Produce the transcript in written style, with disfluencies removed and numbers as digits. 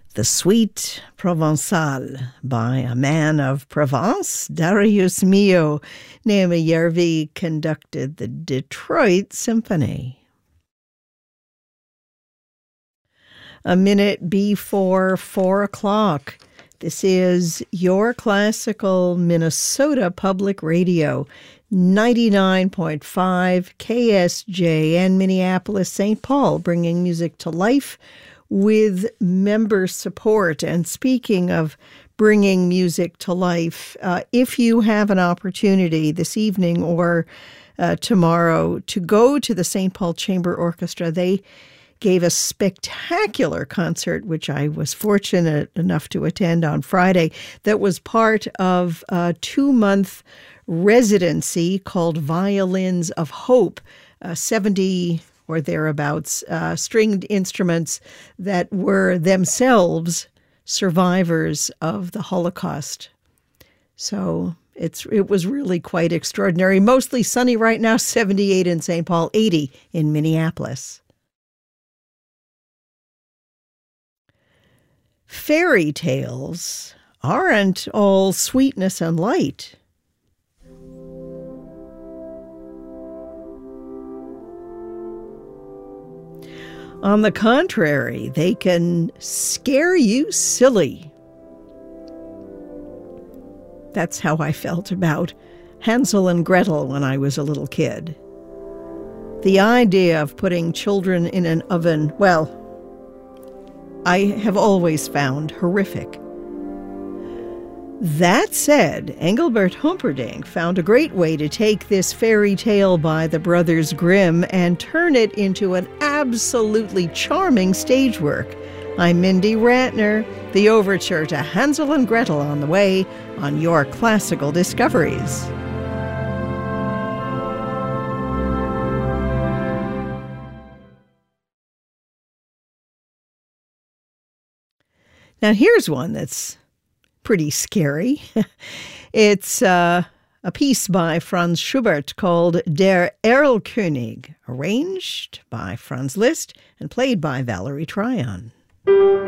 The Suite Provençale by a man of Provence, Darius Milhaud. Naomi Järvi conducted the Detroit Symphony. A minute before 4 o'clock. This is your classical Minnesota Public Radio, 99.5 KSJN, Minneapolis, St. Paul, bringing music to life with member support. And speaking of bringing music to life, if you have an opportunity this evening or tomorrow to go to the St. Paul Chamber Orchestra, they gave a spectacular concert, which I was fortunate enough to attend on Friday, that was part of a 2-month residency called Violins of Hope, 70 or thereabouts, stringed instruments that were themselves survivors of the Holocaust. So it was really quite extraordinary. Mostly sunny right now, 78 in St. Paul, 80 in Minneapolis. Fairy tales aren't all sweetness and light. On the contrary, they can scare you silly. That's how I felt about Hansel and Gretel when I was a little kid. The idea of putting children in an oven, well, I have always found horrific. That said, Engelbert Humperdinck found a great way to take this fairy tale by the Brothers Grimm and turn it into an absolutely charming stage work. I'm Mindy Ratner, the overture to Hansel and Gretel on the way on your Classical Discoveries. Now here's one that's pretty scary. It's a piece by Franz Schubert called Der Erlkönig, arranged by Franz Liszt and played by Valerie Tryon.